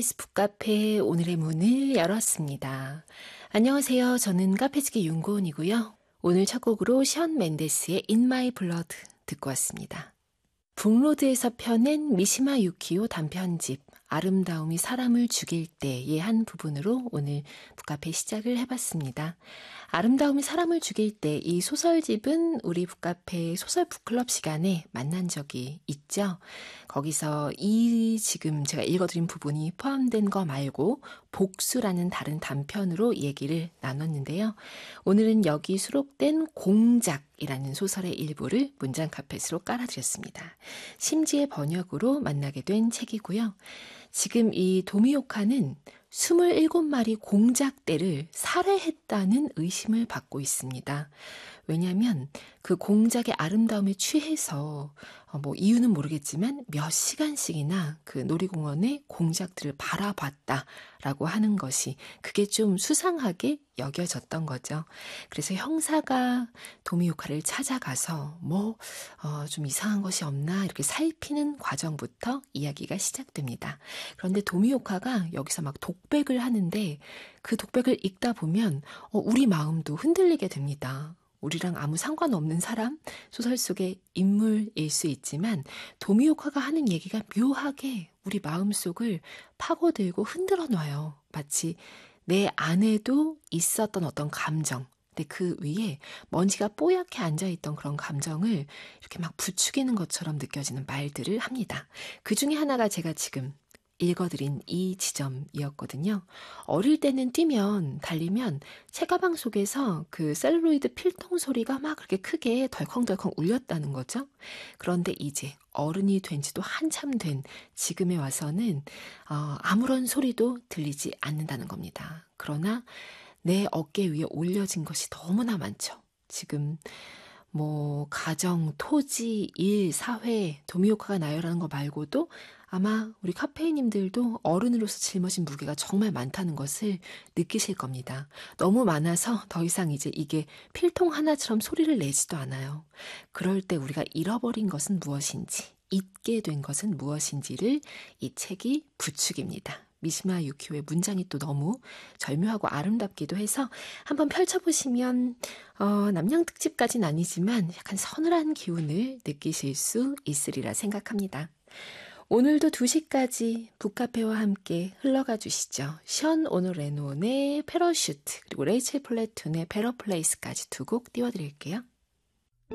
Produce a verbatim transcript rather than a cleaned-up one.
북카페 오늘의 문을 열었습니다. 안녕하세요. 저는 카페지기 윤고은이고요. 오늘 첫 곡으로 션 멘데스의 In My Blood 듣고 왔습니다. 북로드에서 펴낸 미시마 유키오 단편집 아름다움이 사람을 죽일 때의 한 부분으로 오늘 북카페 시작을 해봤습니다. 아름다움이 사람을 죽일 때 이 소설집은 우리 북카페 소설 북클럽 시간에 만난 적이 있죠. 거기서 이 지금 제가 읽어드린 부분이 포함된 거 말고 복수라는 다른 단편으로 얘기를 나눴는데요. 오늘은 여기 수록된 공작이라는 소설의 일부를 문장 카펫으로 깔아드렸습니다. 심지의 번역으로 만나게 된 책이고요. 지금 이 도미오카는 스물일곱 마리 공작대를 살해했다는 의심을 받고 있습니다. 왜냐하면 그 공작의 아름다움에 취해서 어 뭐 이유는 모르겠지만 몇 시간씩이나 그 놀이공원의 공작들을 바라봤다라고 하는 것이 그게 좀 수상하게 여겨졌던 거죠. 그래서 형사가 도미오카를 찾아가서 뭐 어 좀 이상한 것이 없나 이렇게 살피는 과정부터 이야기가 시작됩니다. 그런데 도미오카가 여기서 막 독백을 하는데 그 독백을 읽다 보면 어 우리 마음도 흔들리게 됩니다. 우리랑 아무 상관없는 사람, 소설 속의 인물일 수 있지만 도미오카가 하는 얘기가 묘하게 우리 마음속을 파고들고 흔들어 놔요. 마치 내 안에도 있었던 어떤 감정, 근데 그 위에 먼지가 뽀얗게 앉아있던 그런 감정을 이렇게 막 부추기는 것처럼 느껴지는 말들을 합니다. 그 중에 하나가 제가 지금 읽어드린 이 지점이었거든요. 어릴 때는 뛰면, 달리면 책가방 속에서 그 셀룰로이드 필통 소리가 막 그렇게 크게 덜컹덜컹 울렸다는 거죠. 그런데 이제 어른이 된 지도 한참 된 지금에 와서는 어, 아무런 소리도 들리지 않는다는 겁니다. 그러나 내 어깨 위에 올려진 것이 너무나 많죠. 지금 뭐 가정, 토지, 일, 사회, 도미오카가 나열하는 거 말고도 아마 우리 카페이님들도 어른으로서 짊어진 무게가 정말 많다는 것을 느끼실 겁니다. 너무 많아서 더 이상 이제 이게 필통 하나처럼 소리를 내지도 않아요. 그럴 때 우리가 잃어버린 것은 무엇인지, 잊게 된 것은 무엇인지를 이 책이 부추깁니다. 미시마 유키오의 문장이 또 너무 절묘하고 아름답기도 해서 한번 펼쳐보시면 어, 남양 특집까지는 아니지만 약간 서늘한 기운을 느끼실 수 있으리라 생각합니다. 오늘도 두 시까지 북카페와 함께 흘러가 주시죠. 션 오노레노의 패러슈트 그리고 레이첼 플래툰의 베러 플레이스까지 두 곡 띄워드릴게요.